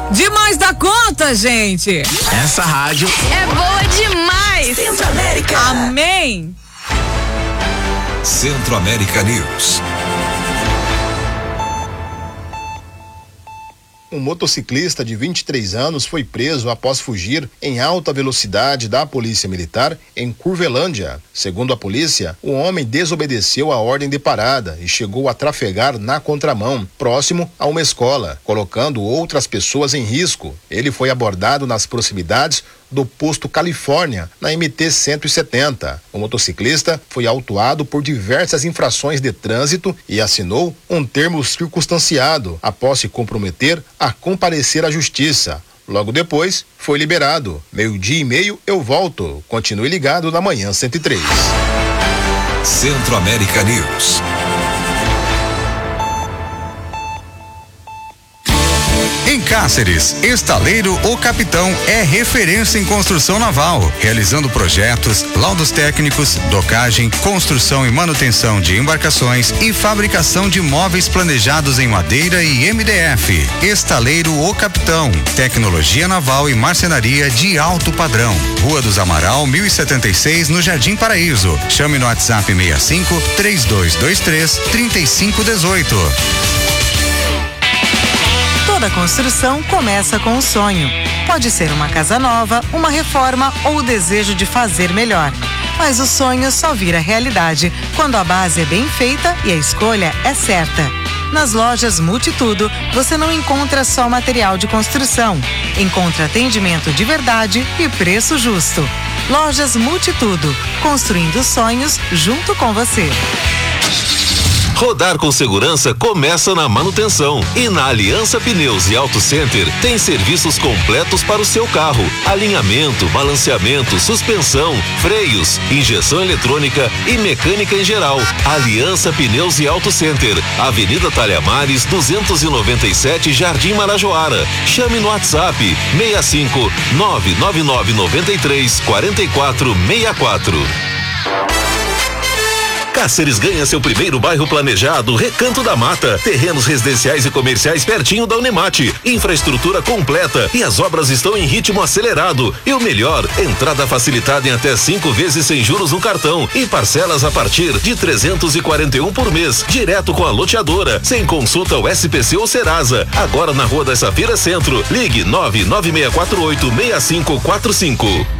Demais da conta, gente. Essa rádio é boa demais. Centro América. Amém. Centro América News. Um motociclista de 23 anos foi preso após fugir em alta velocidade da Polícia Militar em Curvelândia. Segundo a polícia, o homem desobedeceu a ordem de parada e chegou a trafegar na contramão, próximo a uma escola, colocando outras pessoas em risco. Ele foi abordado nas proximidades do posto Califórnia, na MT 170. O motociclista foi autuado por diversas infrações de trânsito e assinou um termo circunstanciado após se comprometer a comparecer à justiça. Logo depois, foi liberado. 12:30 eu volto. Continue ligado na Manhã 103. Centro América News. Em Cáceres, Estaleiro O Capitão é referência em construção naval, realizando projetos, laudos técnicos, docagem, construção e manutenção de embarcações e fabricação de móveis planejados em madeira e MDF. Estaleiro O Capitão, tecnologia naval e marcenaria de alto padrão. Rua dos Amaral, 1076, no Jardim Paraíso. Chame no WhatsApp 65 3223 3518. Toda construção começa com um sonho. Pode ser uma casa nova, uma reforma ou o desejo de fazer melhor. Mas o sonho só vira realidade quando a base é bem feita e a escolha é certa. Nas lojas Multitudo, você não encontra só material de construção. Encontra atendimento de verdade e preço justo. Lojas Multitudo, construindo sonhos junto com você. Rodar com segurança começa na manutenção. E na Aliança Pneus e Auto Center tem serviços completos para o seu carro: alinhamento, balanceamento, suspensão, freios, injeção eletrônica e mecânica em geral. Aliança Pneus e Auto Center, Avenida Talhamares, 297, Jardim Marajoara. Chame no WhatsApp 65 99993 4464. Cáceres ganha seu primeiro bairro planejado, Recanto da Mata. Terrenos residenciais e comerciais pertinho da Unemate. Infraestrutura completa e as obras estão em ritmo acelerado. E o melhor, entrada facilitada em até 5 vezes sem juros no cartão e parcelas a partir de 341 por mês, direto com a loteadora, sem consulta ao SPC ou Serasa. Agora na Rua das Safiras Centro. Ligue 996486545.